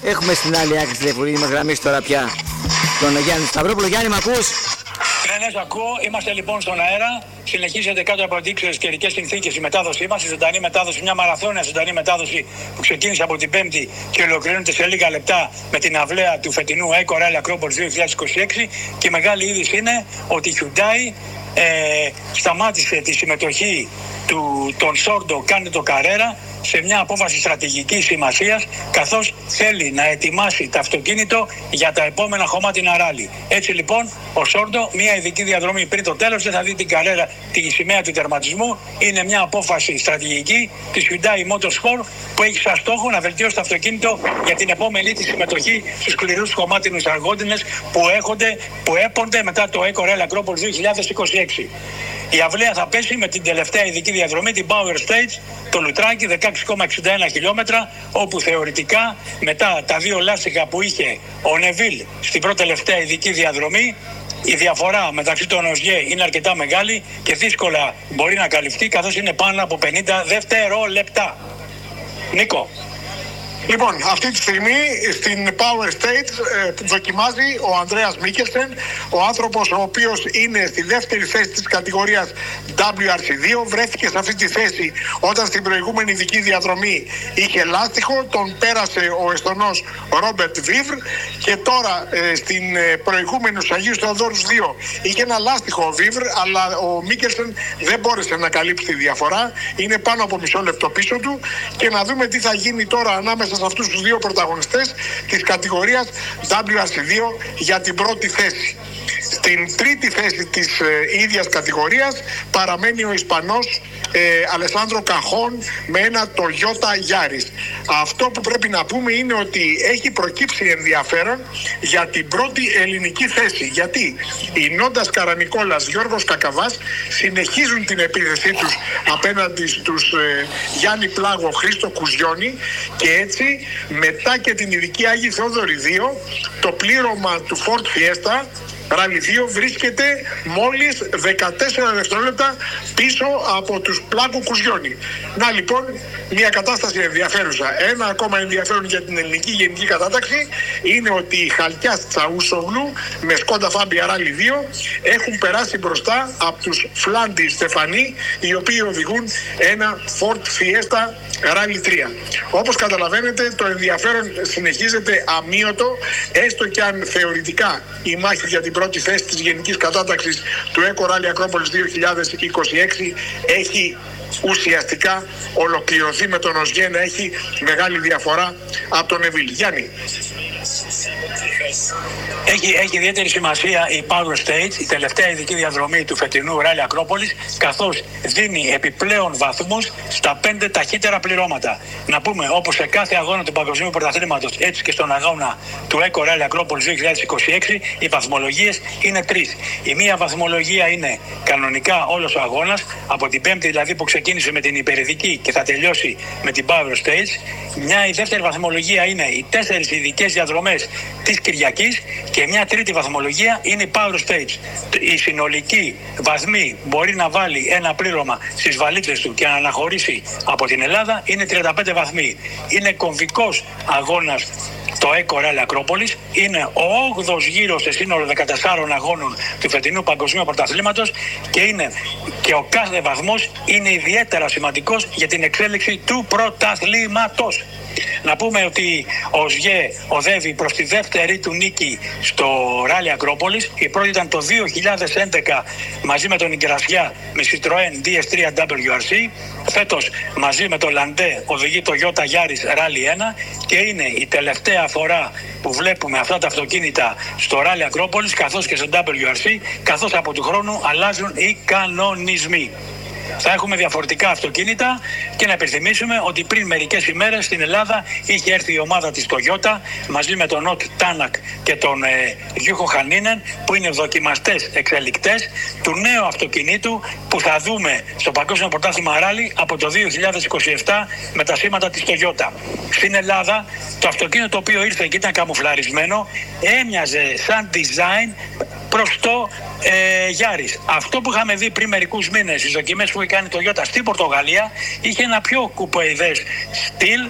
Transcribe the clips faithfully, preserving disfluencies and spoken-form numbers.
Έχουμε στην άλλη άκρη τηλεφωνική μας γραμμή τώρα πια τον Γιάννη Σταυρόπουλο. Γιάννη, μ' ακούς? Ναι, ναι, ακούω. Είμαστε λοιπόν στον αέρα. Συνεχίζεται κάτω από αντίξωες καιρικές συνθήκες η μετάδοσή μας. Η ζωντανή μετάδοση, μια μαραθώνια ζωντανή μετάδοση που ξεκίνησε από την Πέμπτη και ολοκληρώνεται σε λίγα λεπτά με την αυλαία του φετινού Eco Rally Acropolis δύο χιλιάδες είκοσι έξι. Και η μεγάλη είδηση είναι ότι η Hyundai ε, σταμάτησε τη συμμετοχή του, των Sordo Candido Carrera σε μια απόφαση στρατηγικής σημασίας, καθώς θέλει να ετοιμάσει το αυτοκίνητο για τα επόμενα χωμάτινα ράλι. Έτσι λοιπόν, ο Sordo, μια ειδική διαδρομή πριν το τέλος, δεν θα δει την Carrera, τη σημαία του τερματισμού. Είναι μια απόφαση στρατηγική της Hyundai Motorsport που έχει σαν στόχο να βελτιώσει το αυτοκίνητο για την επόμενη της συμμετοχή στους σκληρούς χωμάτινους αργόντινες που, έχονται, που έπονται μετά το Eco Rally Acropolis δύο χιλιάδες είκοσι έξι. Η αυλαία θα πέσει με την τελευταία ειδική διαδρομή, την Power Stage, το Λουτράκι, δεκαέξι κόμμα εξήντα ένα χιλιόμετρα, όπου θεωρητικά μετά τα δύο λάστιχα που είχε ο Νεβίλ στην πρώτη τελευταία ειδική διαδρομή, η διαφορά μεταξύ των ΟΣΓΕ είναι αρκετά μεγάλη και δύσκολα μπορεί να καλυφθεί, καθώς είναι πάνω από πενήντα δευτερόλεπτα. Νίκο. Λοιπόν, αυτή τη στιγμή στην Power Stage ε, δοκιμάζει ο Ανδρέας Μίκελσεν, ο άνθρωπος ο οποίος είναι στη δεύτερη θέση της κατηγορίας ντάμπλιου αρ σι δύο. Βρέθηκε σε αυτή τη θέση όταν στην προηγούμενη ειδική διαδρομή είχε λάστιχο, τον πέρασε ο Εστονός Ρόμπερτ Βίβρ και τώρα ε, στην ε, προηγούμενη στους Αγίους Θεοδόρους δύο είχε ένα λάστιχο ο Βίβρ, αλλά ο Μίκελσεν δεν μπόρεσε να καλύψει τη διαφορά, είναι πάνω από μισό λεπτό πίσω του, και να δούμε τι θα γίνει τώρα ανάμεσα σε αυτούς τους δύο πρωταγωνιστές της κατηγορίας ντάμπλιου αρ σι δύο για την πρώτη θέση. Στην τρίτη θέση της ε, ίδιας κατηγορίας παραμένει ο Ισπανός ε, Αλεσάνδρο Καχόν με ένα Toyota Yaris. Αυτό που πρέπει να πούμε είναι ότι έχει προκύψει ενδιαφέρον για την πρώτη ελληνική θέση, γιατί η Νόντας Καρανικόλας, Γιώργος Κακαβάς συνεχίζουν την επίθεσή τους απέναντι στους ε, Γιάννη Πλάγο, Χρήστο Κουζιώνη, και έτσι μετά και την ειδική Άγιοι Θεόδωροι δύο, το πλήρωμα του Ford Fiesta Rally δύο βρίσκεται μόλις δεκατέσσερα δευτερόλεπτα πίσω από τους Πλάκου Κουζιώνη. Να λοιπόν, μια κατάσταση ενδιαφέρουσα. Ένα ακόμα ενδιαφέρον για την ελληνική γενική κατάταξη είναι ότι οι Χαλκιάς Τσαούσογλου με Σκόντα Φάμπια Rally δύο έχουν περάσει μπροστά από τους Φλάντι Στεφανί, οι οποίοι οδηγούν ένα Ford Fiesta Rally τρία. Όπως καταλαβαίνετε, το ενδιαφέρον συνεχίζεται αμύωτο, έστω και αν θεωρητικά η μάχη για την πρώτη θέση της γενικής κατάταξης του Eco Rally Acropolis δύο χιλιάδες είκοσι έξι έχει ουσιαστικά ολοκληρωθεί, με τον ΟΣΓΕ να έχει μεγάλη διαφορά από τον Νεβίλ. Γιάννη. Έχει, έχει ιδιαίτερη σημασία η Power Stage, η τελευταία ειδική διαδρομή του φετινού Rally Acropolis, καθώς δίνει επιπλέον βαθμούς στα πέντε ταχύτερα πληρώματα. Να πούμε, όπως σε κάθε αγώνα του Παγκοσμίου Πρωταθλήματος, έτσι και στον αγώνα του Eco Rally Acropolis δύο χιλιάδες είκοσι έξι, οι βαθμολογίες είναι τρεις. Η μία βαθμολογία είναι κανονικά όλος ο αγώνας, από την Πέμπτη δηλαδή που ξεκίνησε με την υπερειδική και θα τελειώσει με την Power Stage. Μια η δεύτερη βαθμολογία είναι οι τέσσερις ειδικές διαδρομές της Κυριακής και μια τρίτη βαθμολογία είναι η Power Stage. Η συνολική βαθμή μπορεί να βάλει ένα πλήρωμα στις βαλίτσες του και να αναχωρήσει από την Ελλάδα είναι τριάντα πέντε βαθμοί. Είναι κομβικός αγώνας το Eco Rally Acropolis, είναι ο όγδοος γύρος σε σύνολο δεκατεσσάρων αγώνων του φετινού Παγκοσμίου Πρωταθλήματος και είναι και ο κάθε βαθμός είναι ιδιαίτερα σημαντικός για την εξέλιξη του πρωταθλήματος. Να πούμε ότι ο ΟΣΓΕ οδεύει προς τη δεύτερη του νίκη στο Rally Acropolis. Η πρώτη ήταν το δύο χιλιάδες έντεκα μαζί με τον Ιγκρασιά με Citroën ντι ες τρία ντάμπλιου αρ σι. Φέτος μαζί με το Landé οδηγεί το Toyota Yaris Rally ένα και είναι η τελευταία φορά που βλέπουμε αυτά τα αυτοκίνητα στο Rally Acropolis καθώς και στο ντάμπλιου αρ σι, καθώς από του χρόνου αλλάζουν οι κανονισμοί. Θα έχουμε διαφορετικά αυτοκίνητα και να υπενθυμίσουμε ότι πριν μερικές ημέρες στην Ελλάδα είχε έρθει η ομάδα της Toyota μαζί με τον Νοτ Τάνακ και τον ε, Γιούχο Χανίνεν, που είναι δοκιμαστές εξελικτές του νέου αυτοκινήτου που θα δούμε στο Παγκόσμιο Πρωτάθλημα Ράλι από το δύο χιλιάδες είκοσι επτά με τα σήματα της Toyota. Στην Ελλάδα το αυτοκίνητο το οποίο ήρθε και ήταν καμουφλαρισμένο έμοιαζε σαν design προς το ε, Yaris. Αυτό που είχαμε δει πριν μερικούς μήνες στις δοκιμές που είχε κάνει το Toyota στην Πορτογαλία είχε ένα πιο κουποειδές στυλ,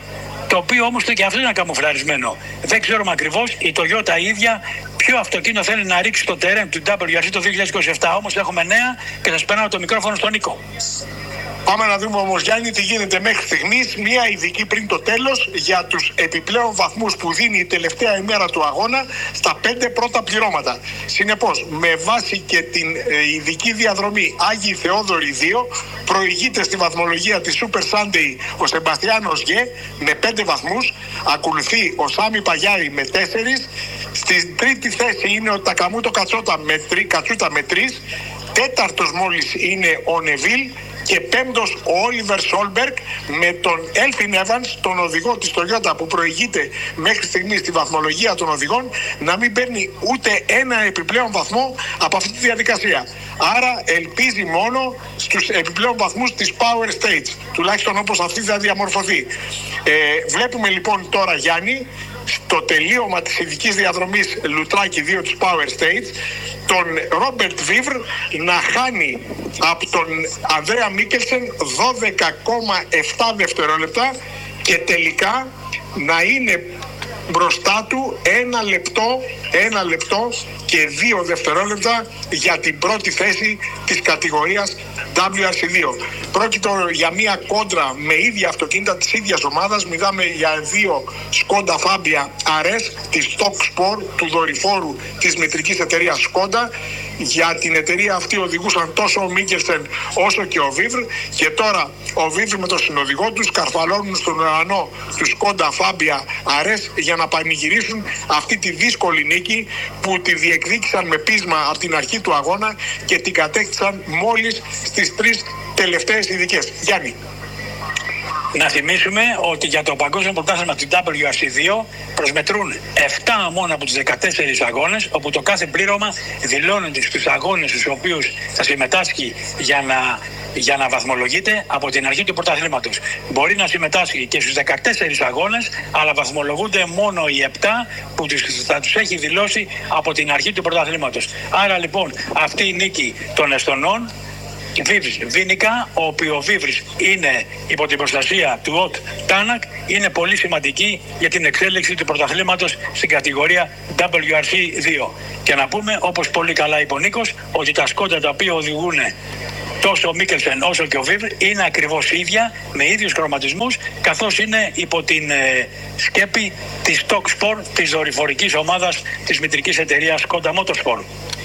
το οποίο όμως και αυτό είναι καμουφλαρισμένο. Δεν ξέρουμε ακριβώς η Toyota η ίδια ποιο αυτοκίνητο θέλει να ρίξει στο τερέν του ντάμπλιου αρ σι το δύο χιλιάδες είκοσι επτά. Όμως έχουμε νέα και σας περνάω το μικρόφωνο στον Νίκο. Πάμε να δούμε όμως, Γιάννη, τι γίνεται μέχρι στιγμής. Μία ειδική πριν το τέλος για τους επιπλέον βαθμούς που δίνει η τελευταία ημέρα του αγώνα στα πέντε πρώτα πληρώματα. Συνεπώς, με βάση και την ε, ειδική διαδρομή Άγιοι Θεόδωροι δύο, προηγείται στη βαθμολογία της Super Sunday ο Σεμπαστιάνος Γε με πέντε βαθμούς, ακολουθεί ο Σάμι Παγιάρη με τέσσερις, στην τρίτη θέση είναι ο Τακαμούτο Κατσούτα με, Κατσούτα με τρεις, τέταρτος μόλις είναι ο Νεβίλ και πέμπτος ο Όλιβερ Σόλμπεργκ με τον Έλφιν Εύανς, τον οδηγό της Toyota που προηγείται μέχρι στιγμή στη βαθμολογία των οδηγών, να μην παίρνει ούτε ένα επιπλέον βαθμό από αυτή τη διαδικασία. Άρα ελπίζει μόνο στους επιπλέον βαθμούς της Power Stage, τουλάχιστον όπως αυτή θα διαμορφωθεί. Ε, βλέπουμε λοιπόν τώρα, Γιάννη, στο τελείωμα της ειδικής διαδρομής Λουτράκη δύο της Power Stage, τον Ρόμπερτ Βίβρ να χάνει από τον Ανδρέα Μίκελσεν δώδεκα κόμμα επτά δευτερόλεπτα και τελικά να είναι μπροστά του ένα λεπτό, ένα λεπτό και δύο δευτερόλεπτα για την πρώτη θέση της κατηγορίας ντάμπλιου αρ σι δύο. Πρόκειται για μια κόντρα με ίδια αυτοκίνητα της ίδιας ομάδας. Μιλάμε για δύο Skoda Fabia αρ ες της Stock Sport, του δορυφόρου της μητρικής εταιρείας Skoda. Για την εταιρεία αυτή οδηγούσαν τόσο ο Μίκελσεν όσο και ο Βίβρ, και τώρα ο Βίβρ με τον συνοδηγό τους καρφαλώνουν στον ουρανό του Skoda Fabia αρ ες για να πανηγυρίσουν αυτή τη δύσκολη νίκη που τη διεκδίκησαν με πείσμα από την αρχή του αγώνα και την κατέκτησαν μόλις στις τρεις τελευταίες ειδικές. Γιάννη. Να θυμίσουμε ότι για το παγκόσμιο πρωτάθλημα του ντάμπλιου αρ σι δύο προσμετρούν επτά μόνο από τους δεκατέσσερις αγώνες, όπου το κάθε πλήρωμα δηλώνεται στους αγώνες στους οποίους θα συμμετάσχει για να, για να βαθμολογείται από την αρχή του πρωταθλήματος. Μπορεί να συμμετάσχει και στους δεκατέσσερις αγώνες, αλλά βαθμολογούνται μόνο οι επτά που τους, θα τους έχει δηλώσει από την αρχή του πρωταθλήματος. Άρα λοιπόν αυτή η νίκη των Εστονών, Βίβρις Βίνικα, ο οποίο Βίβρις είναι υπό την προστασία του Οτ Τάνακ, είναι πολύ σημαντική για την εξέλιξη του πρωταθλήματος στην κατηγορία ντάμπλιου αρ σι δύο. Και να πούμε, όπως πολύ καλά είπε ο Νίκος, ότι τα σκόντα τα οποία οδηγούν τόσο ο Μίκελσεν όσο και ο Βίβρ είναι ακριβώς ίδια, με ίδιους χρωματισμούς, καθώς είναι υπό την ε, σκέπη της Stock Sport, της δορυφορικής ομάδας της μητρικής εταιρείας Skoda Motorsport.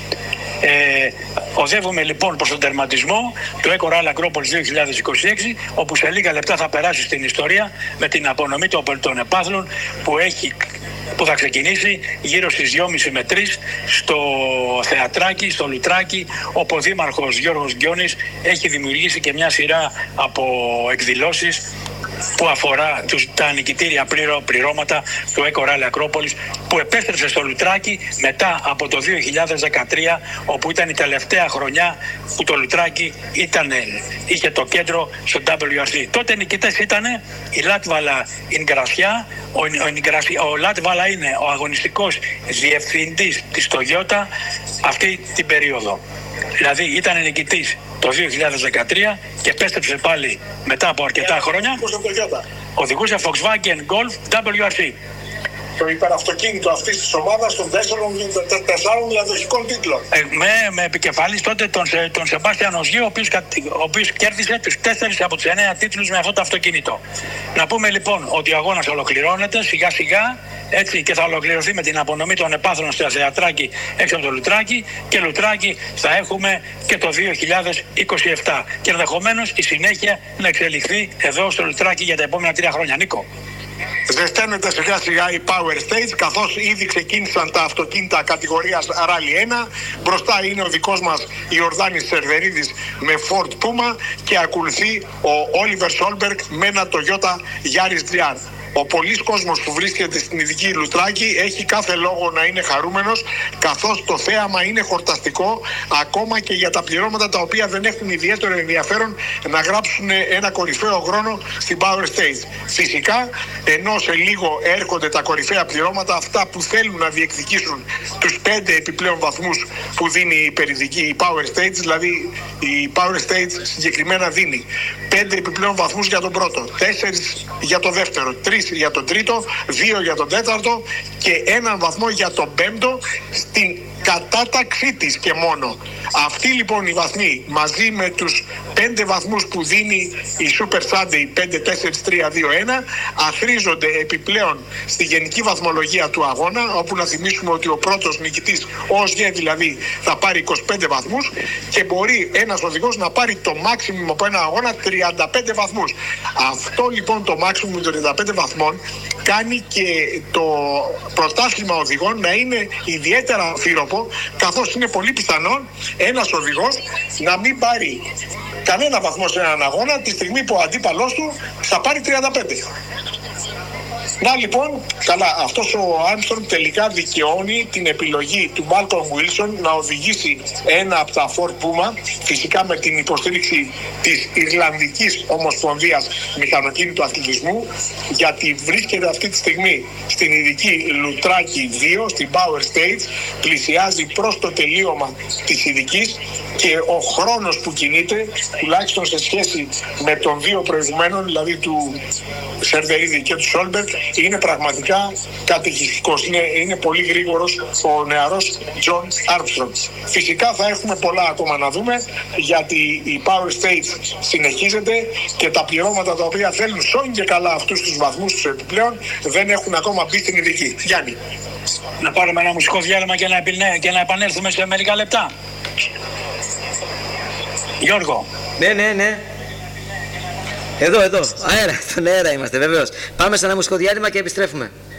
Ε, οδεύουμε λοιπόν προς τον τερματισμό του Eco Rally Acropolis δύο χιλιάδες είκοσι έξι, όπου σε λίγα λεπτά θα περάσει στην ιστορία με την απονομή των επάθλων που, έχει, που θα ξεκινήσει γύρω στις δυόμιση με τρεις στο θεατράκι, στο Λουτράκι, όπου ο Δήμαρχος Γιώργος Γκιόνης έχει δημιουργήσει και μια σειρά από εκδηλώσεις που αφορά τους, τα νικητήρια πληρώ, πληρώματα του Eco Rally Acropolis, που επέστρεψε στο Λουτράκι μετά από το δύο χιλιάδες δεκατρία, όπου ήταν η τελευταία χρονιά που το Λουτράκι ήταν, είχε το κέντρο στο ντάμπλιου αρ σι. Τότε νικητές ήταν η Λάτβαλα Ινγκρασιά. Ο, ο, ο Λάτβαλα είναι ο αγωνιστικός διευθυντής της Toyota αυτή την περίοδο. Δηλαδή ήταν νικητής το δύο χιλιάδες δεκατρία και επέστρεψε πάλι μετά από αρκετά yeah, χρόνια. Οδηγούσε Volkswagen Golf ντάμπλιου αρ σι. Το υπεραυτοκίνητο αυτής της ομάδας των τέσσερων, τεσσάρων διαδοχικών τίτλων. Ε, με, με επικεφαλής τότε τον, τον Σεμπάστιαν Οζιέ, ο οποίος, ο οποίος κέρδισε τους τέσσερις από τους εννέα τίτλους με αυτό το αυτοκίνητο. Να πούμε λοιπόν ότι ο αγώνας ολοκληρώνεται σιγά σιγά, έτσι, και θα ολοκληρωθεί με την απονομή των επάθλων στο θεατράκι έξω από το Λουτράκι, και Λουτράκι θα έχουμε και το δύο χιλιάδες είκοσι επτά και ενδεχομένως η συνέχεια να εξελιχθεί εδώ στο Λουτράκι για τα επόμενα τρία χρόνια. Νίκο. Ζεσταίνεται σιγά σιγά η Power Stage, καθώς ήδη ξεκίνησαν τα αυτοκίνητα κατηγορίας Rally ένα. Μπροστά είναι ο δικός μας Ιορδάνης Σερβερίδης με Ford Puma και ακολουθεί ο Όλιβερ Σόλμπεργκ με ένα Toyota Yaris τζι αρ. Ο πολλής κόσμος που βρίσκεται στην ειδική Λουτράκη έχει κάθε λόγο να είναι χαρούμενος, καθώς το θέαμα είναι χορταστικό, ακόμα και για τα πληρώματα τα οποία δεν έχουν ιδιαίτερο ενδιαφέρον να γράψουν ένα κορυφαίο χρόνο στην Power Stage. Φυσικά, ενώ σε λίγο έρχονται τα κορυφαία πληρώματα, αυτά που θέλουν να διεκδικήσουν τους πέντε επιπλέον βαθμούς που δίνει η περιδική η Power Stage, δηλαδή η Power Stage συγκεκριμένα δίνει πέντε επιπλέον βαθμούς για τον πρώτο, τέσσερις για το δεύτερο, τρεις τρεις για τον τρίτο, δύο για τον τέταρτο και έναν βαθμό για τον πέμπτο στην κατάταξή της και μόνο. Αυτοί λοιπόν οι βαθμοί μαζί με τους πέντε βαθμούς που δίνει η Super Sunday πέντε τέσσερα τρία δύο ένα αθροίζονται επιπλέον στη γενική βαθμολογία του αγώνα, όπου να θυμίσουμε ότι ο πρώτος νικητής, ο ΟΣΓΕ δηλαδή, θα πάρει είκοσι πέντε βαθμούς και μπορεί ένας οδηγός να πάρει το maximum από ένα αγώνα τριάντα πέντε βαθμούς. Αυτό λοιπόν το maximum των τριάντα πέντε βαθμών κάνει και το πρωτάθλημα οδηγών να είναι ιδιαίτερα αμφίροπο, καθώς είναι πολύ πιθανό ένας οδηγός να μην πάρει κανένα βαθμό σε έναν αγώνα τη στιγμή που ο αντίπαλός του θα πάρει τριάντα πέντε. Να λοιπόν, καλά, αυτός ο Armstrong τελικά δικαιώνει την επιλογή του Malcolm Wilson να οδηγήσει ένα από τα Ford Puma, φυσικά με την υποστήριξη της Ιρλανδικής Ομοσπονδίας Μηχανοκίνητου Αθλητισμού, γιατί βρίσκεται αυτή τη στιγμή στην ειδική Λουτράκι δύο, στην Power Stage, πλησιάζει προς το τελείωμα της ειδικής και ο χρόνος που κινείται, τουλάχιστον σε σχέση με τον δύο προηγουμένων, δηλαδή του Σερβερίδη και του Σόλμπερτ, είναι πραγματικά καταιγιστικός. Είναι, είναι πολύ γρήγορος ο νεαρός John Armstrong. Φυσικά θα έχουμε πολλά ακόμα να δούμε, γιατί η Power Stage συνεχίζεται και τα πληρώματα τα οποία θέλουν σώνει και καλά αυτούς τους βαθμούς τους επιπλέον δεν έχουν ακόμα μπει στην ειδική. Γιάννη. Να πάρουμε ένα μουσικό διάλειμμα και να, επιλέ... και να επανέλθουμε σε μερικά λεπτά. Γιώργο. Ναι, ναι, ναι. Εδώ, εδώ. Αέρα, στον αέρα είμαστε βεβαίως. Πάμε σε ένα μουσικό διάλειμμα και επιστρέφουμε.